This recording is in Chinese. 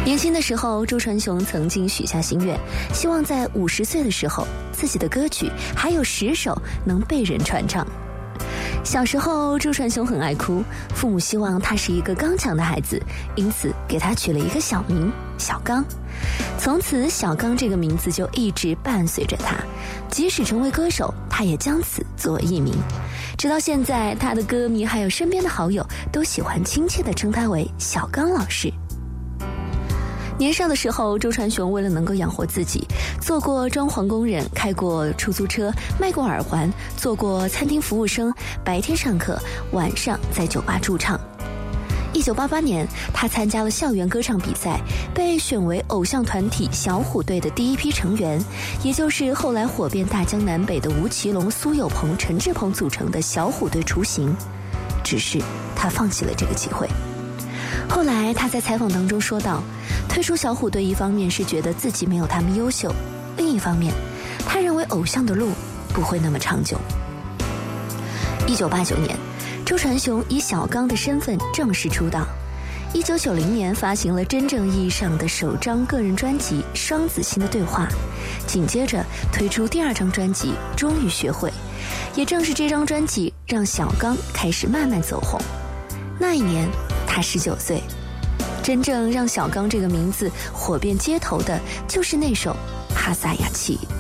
年轻的时候，周传雄曾经许下心愿，希望在50岁的时候，自己的歌曲还有10首能被人传唱。小时候，周传雄很爱哭，父母希望他是一个刚强的孩子，因此给他取了一个小名小刚。从此，小刚这个名字就一直伴随着他，即使成为歌手，他也将此作为艺名。直到现在，他的歌迷还有身边的好友都喜欢亲切地称他为小刚老师。年少的时候，周传雄为了能够养活自己，做过装潢工人，开过出租车，卖过耳环，做过餐厅服务生，白天上课，晚上在酒吧驻唱。1988年，他参加了校园歌唱比赛，被选为偶像团体小虎队的第一批成员，也就是后来火遍大江南北的吴奇隆、苏有朋、陈志朋组成的小虎队雏形。只是他放弃了这个机会。后来他在采访当中说道，退出小虎队一方面是觉得自己没有他们优秀，另一方面他认为偶像的路不会那么长久。1989年，周传雄以小刚的身份正式出道。1990年发行了真正意义上的首张个人专辑《双子星的对话》，紧接着推出第2张专辑《终于学会》，也正是这张专辑让小刚开始慢慢走红。那一年他19岁，真正让小刚这个名字火遍街头的就是那首《哈萨雅琪》。